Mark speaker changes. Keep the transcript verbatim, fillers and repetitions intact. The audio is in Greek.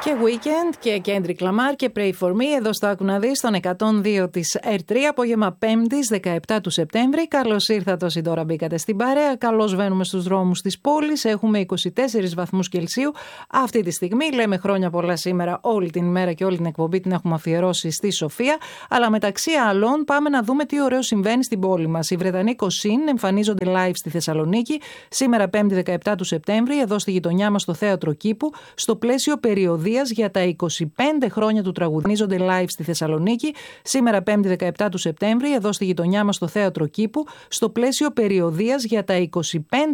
Speaker 1: Και Weekend και Kendrick Lamar και Pray For Me εδώ στο Άκου να δεις στον εκατόν δύο της Ερ τρία, απόγευμα Πέμπτης δεκαεπτά του Σεπτέμβρη. Καλώς ήρθατε όσοι τώρα μπήκατε στην παρέα. Καλώς βαίνουμε στους δρόμους της πόλης. Έχουμε είκοσι τέσσερις βαθμούς Κελσίου αυτή τη στιγμή. Λέμε χρόνια πολλά σήμερα, όλη την ημέρα και όλη την εκπομπή την έχουμε αφιερώσει στη Σοφία. Αλλά μεταξύ άλλων πάμε να δούμε τι ωραίο συμβαίνει στην πόλη μας. Οι Βρετανοί Κοσίν εμφανίζονται live στη Θεσσαλονίκη σήμερα Πέμπτη δεκαεπτά του Σεπτέμβρη, εδώ στη γειτονιά μας στο Θέατρο Κήπου, στο πλαίσιο περιοδίας για τα είκοσι πέντε χρόνια του τραγουδίζονται live στη Θεσσαλονίκη. Σήμερα Πέμπτη δεκαεπτά του Σεπτέμβρη, εδώ στη γειτονιά μας στο Θέατρο Κήπου, στο πλαίσιο περιοδίας για τα είκοσι πέντε